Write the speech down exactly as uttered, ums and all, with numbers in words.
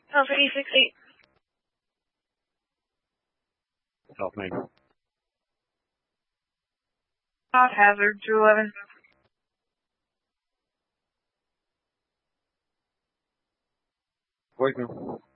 Alpha E six eight. South Main. Hot hazard two eleven. Voicemail.